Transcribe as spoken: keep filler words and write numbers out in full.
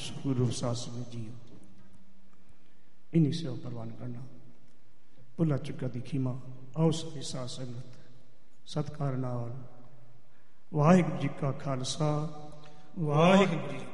ਗੁਰੂ ਸਾਧ ਸੰਗਤ ਜੀ ਇਨੀ ਸੇਵਾ ਪ੍ਰਵਾਨ ਕਰਨਾ ਭੁੱਲਾ ਚੁੱਕਾ ਦੀ ਖੀਮਾ। ਆਓ ਸਾਰੀ ਸਾਧ ਸੰਗਤ ਸਤਿਕਾਰ ਨਾਲ ਵਾਹਿਗੁਰੂ ਜੀ ਕਾ ਖਾਲਸਾ ਵਾਹਿਗੁਰੂ ਜੀ